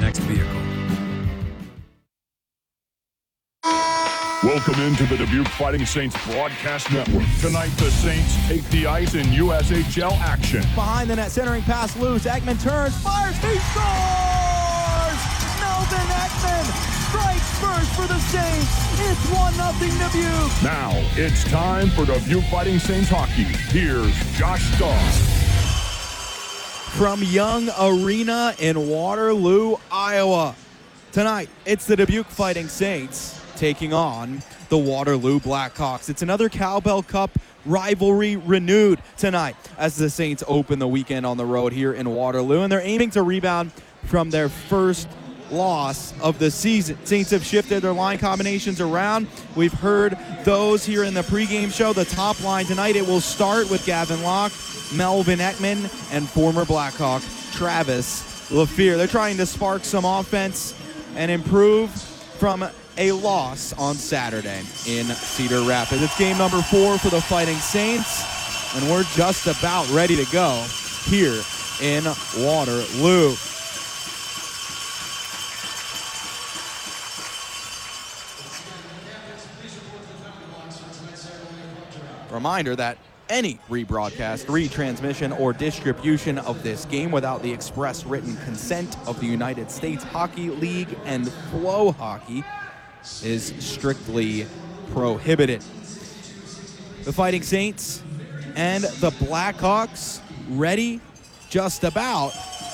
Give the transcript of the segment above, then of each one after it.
next vehicle. Welcome into the Dubuque Fighting Saints broadcast network. Tonight, the Saints take the ice in USHL action. Behind the net, centering pass loose. Ekman turns, fires, he scores! Melvin Ekman strikes first for the Saints. It's 1-0 Dubuque. Now, it's time for Dubuque Fighting Saints hockey. Here's Josh Starr. From Young Arena in Waterloo, Iowa. Tonight, it's the Dubuque Fighting Saints taking on the Waterloo Blackhawks. It's another Cowbell Cup rivalry renewed tonight as the Saints open the weekend on the road here in Waterloo, and they're aiming to rebound from their first loss of the season. Saints have shifted their line combinations around. We've heard those here in the pregame show. The top line tonight, it will start with Gavin Locke, Melvin Ekman, and former Blackhawk Travis Lafleur. They're trying to spark some offense and improve from a loss on Saturday in Cedar Rapids. It's game number 4 for the Fighting Saints, and we're just about ready to go here in Waterloo. Reminder that any rebroadcast, retransmission, or distribution of this game without the express written consent of the United States Hockey League and Flow Hockey is strictly prohibited. The Fighting Saints and the Blackhawks ready just about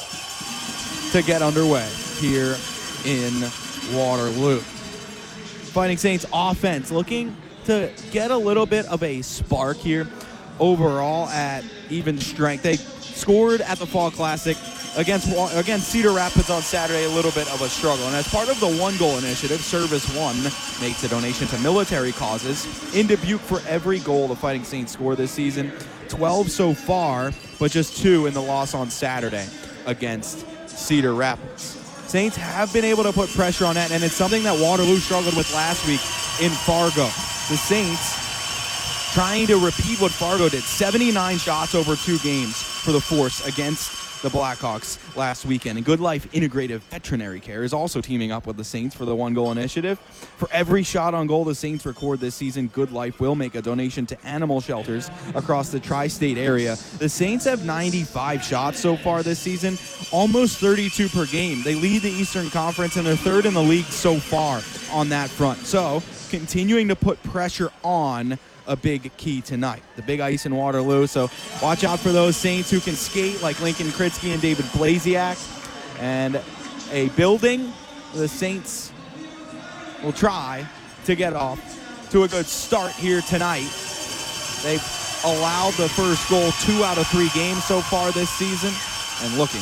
to get underway here in Waterloo. Fighting Saints offense looking to get a little bit of a spark here overall at even strength. They scored at the Fall Classic against Cedar Rapids on Saturday, a little bit of a struggle. And as part of the One Goal Initiative, Service One makes a donation to military causes in Dubuque for every goal the Fighting Saints score this season. 12 so far, but just 2 in the loss on Saturday against Cedar Rapids. Saints have been able to put pressure on that, and it's something that Waterloo struggled with last week in Fargo. The Saints trying to repeat what Fargo did, 79 shots over 2 games for the Force against the Blackhawks last weekend. And Good Life Integrative Veterinary Care is also teaming up with the Saints for the One Goal Initiative. For every shot on goal the Saints record this season, Good Life will make a donation to animal shelters across the tri-state area. The Saints have 95 shots so far this season, almost 32 per game. They lead the Eastern Conference, and they're 3rd in the league so far on that front. So, continuing to put pressure on a big key tonight. The big ice in Waterloo, so watch out for those Saints who can skate like Lincoln Kritzky and David Blasiak. And a building the Saints will try to get off to a good start here tonight. They've allowed the first goal 2 out of 3 games so far this season, and looking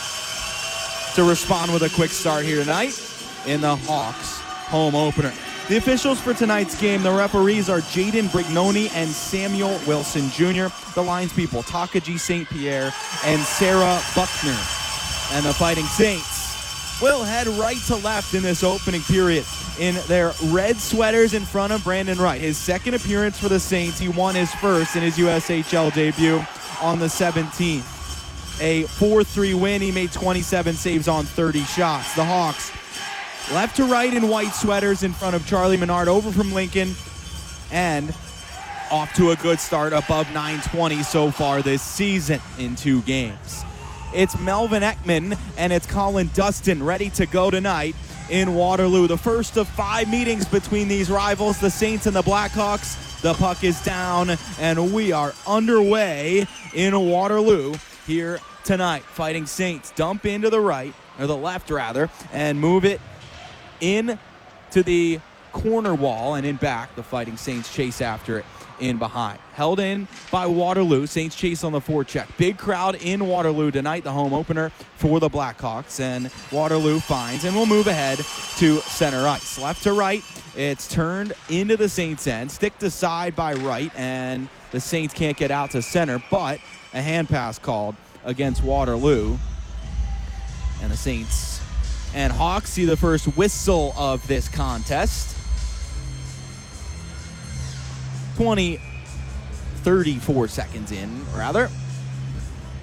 to respond with a quick start here tonight in the Hawks home opener. The officials for tonight's game, the referees are Jaden Brignoni and Samuel Wilson Jr. The linespeople, Takaji St. Pierre and Sarah Buckner. And the Fighting Saints will head right to left in this opening period in their red sweaters in front of Brandon Wright. His second appearance for the Saints. He won his first in his USHL debut on the 17th. A 4-3 win. He made 27 saves on 30 shots. The Hawks left to right in white sweaters in front of Charlie Menard, over from Lincoln, and off to a good start, above 920 so far this season in 2 games. It's Melvin Ekman and it's Colin Dustin ready to go tonight in Waterloo. The first of 5 meetings between these rivals, the Saints and the Blackhawks. The puck is down, and we are underway in Waterloo here tonight. Fighting Saints dump into the right, or the left rather, and move it in to the corner wall, and in back, the Fighting Saints chase after it in behind. Held in by Waterloo. Saints chase on the forecheck. Big crowd in Waterloo tonight, the home opener for the Blackhawks, and Waterloo finds and will move ahead to center ice. Left to right, it's turned into the Saints' end. Stick to side by Wright, and the Saints can't get out to center, but a hand pass called against Waterloo. And the Saints and Hawks see the first whistle of this contest. 34 seconds in, rather.